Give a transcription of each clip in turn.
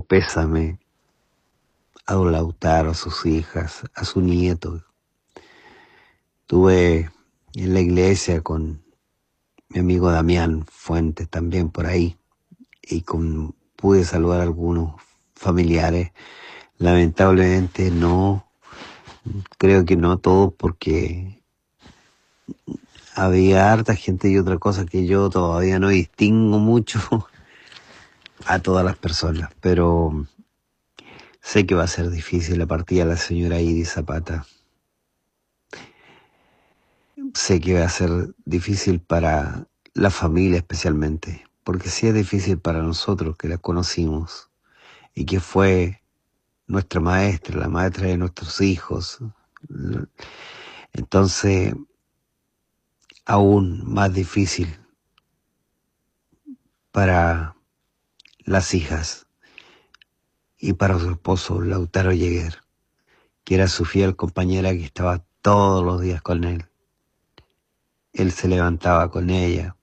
pésame a don Lautaro, a sus hijas, a su nieto. Estuve en la iglesia con mi amigo Damián Fuentes también por ahí y pude saludar a algunos familiares. Lamentablemente no, creo que no todos, porque había harta gente y otra cosa que yo todavía no distingo mucho a todas las personas, pero sé que va a ser difícil la partida de la señora Iris Zapata. Sé que va a ser difícil para la familia especialmente, porque sí es difícil para nosotros que la conocimos y que fue nuestra maestra, la maestra de nuestros hijos. Entonces, aún más difícil para las hijas y para su esposo Lautaro Lleguer, que era su fiel compañera, que estaba todos los días con él. Él se levantaba con ella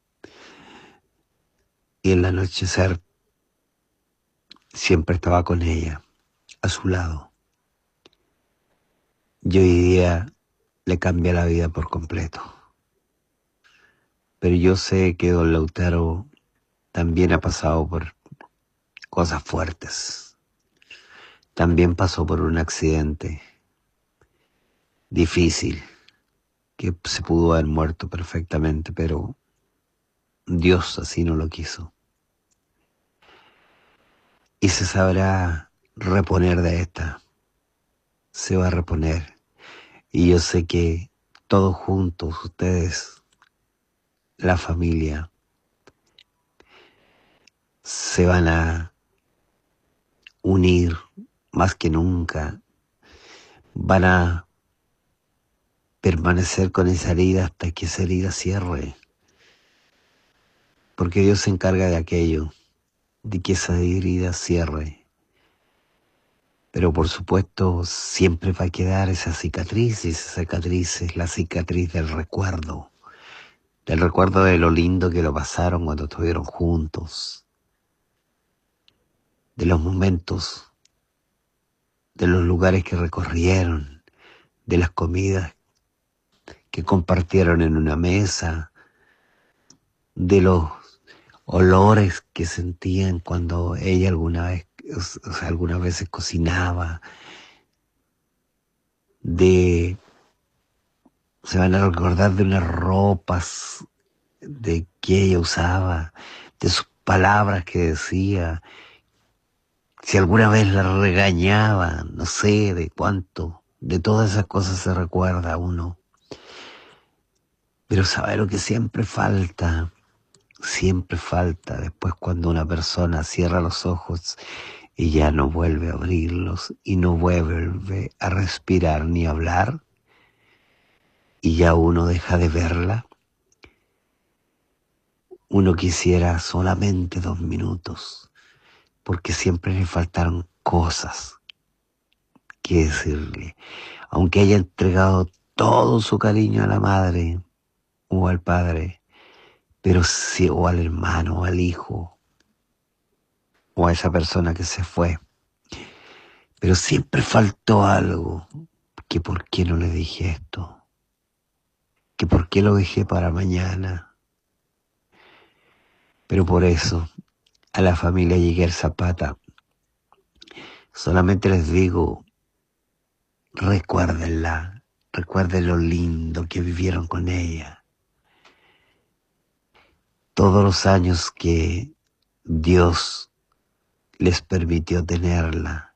y en el anochecer siempre estaba con ella, a su lado. Y hoy día le cambia la vida por completo. Pero yo sé que don Lautaro también ha pasado por cosas fuertes. También pasó por un accidente difícil, que se pudo haber muerto perfectamente, pero Dios así no lo quiso. Y se sabrá reponer de esta. Se va a reponer. Y yo sé que todos juntos, ustedes, la familia, se van a unir más que nunca. Van a permanecer con esa herida hasta que esa herida cierre. Porque Dios se encarga de aquello, de que esa herida cierre. Pero por supuesto siempre va a quedar esa cicatriz, y esa cicatriz es la cicatriz del recuerdo de lo lindo que lo pasaron cuando estuvieron juntos, de los momentos, de los lugares que recorrieron, de las comidas que compartieron en una mesa, de los olores que sentían cuando ella algunas veces cocinaba, se van a recordar de unas ropas de que ella usaba, de sus palabras que decía, si alguna vez la regañaba, no sé de cuánto, de todas esas cosas se recuerda uno. Pero sabe lo que siempre falta después, cuando una persona cierra los ojos y ya no vuelve a abrirlos y no vuelve a respirar ni a hablar, y ya uno deja de verla. Uno quisiera solamente 2 minutos, porque siempre le faltaron cosas que decirle. Aunque haya entregado todo su cariño a la madre o al padre, pero sí, o al hermano, o al hijo, o a esa persona que se fue. Pero siempre faltó algo, que por qué no le dije esto, que por qué lo dejé para mañana. Pero por eso, a la familia Lleguer Zapata, solamente les digo, recuérdenla, recuerden lo lindo que vivieron con ella, todos los años que Dios les permitió tenerla.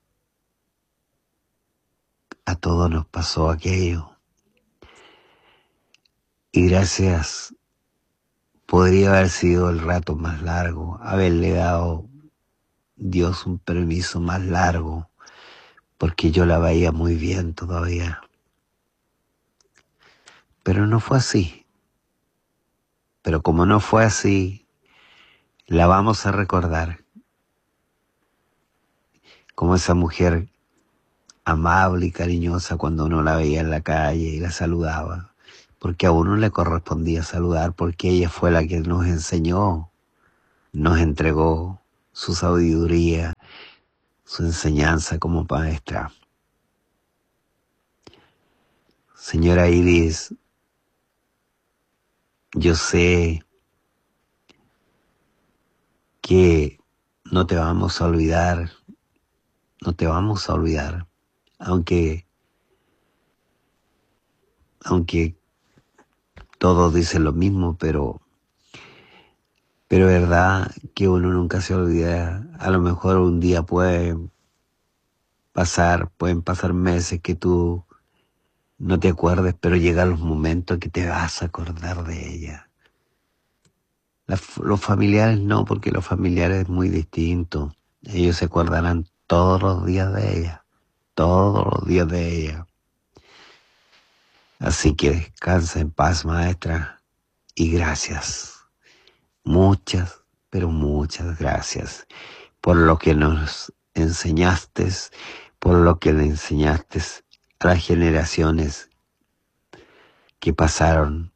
A todos nos pasó aquello. Y gracias, podría haber sido el rato más largo, haberle dado Dios un permiso más largo, porque yo la veía muy bien todavía. Pero no fue así. Pero como no fue así, la vamos a recordar como esa mujer amable y cariñosa cuando uno la veía en la calle y la saludaba, porque a uno le correspondía saludar, porque ella fue la que nos enseñó, nos entregó su sabiduría, su enseñanza como maestra. Señora Iris, yo sé que no te vamos a olvidar, no te vamos a olvidar, aunque todos dicen lo mismo, pero es verdad que uno nunca se olvida. A lo mejor un día pueden pasar meses que tú no te acuerdes, pero llegan los momentos que te vas a acordar de ella. Los familiares no, porque los familiares es muy distinto. Ellos se acordarán todos los días de ella, todos los días de ella. Así que descansa en paz, maestra, y gracias. Muchas, pero muchas gracias por lo que nos enseñaste, por lo que le enseñaste a las generaciones que pasaron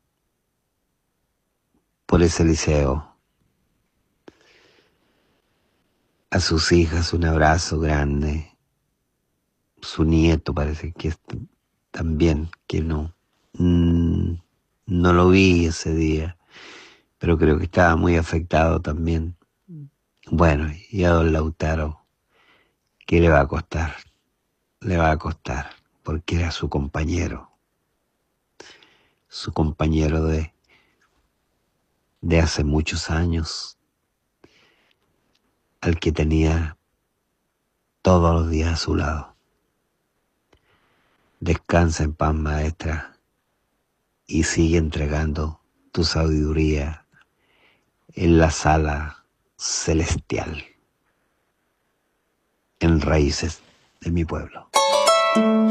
por ese liceo. A sus hijas un abrazo grande. Su nieto parece que también, que no. No lo vi ese día, pero creo que estaba muy afectado también. Bueno, y a don Lautaro, ¿qué le va a costar? Le va a costar, porque era su compañero de hace muchos años, al que tenía todos los días a su lado. Descansa en paz, maestra, y sigue entregando tu sabiduría en la sala celestial, en raíces de mi pueblo.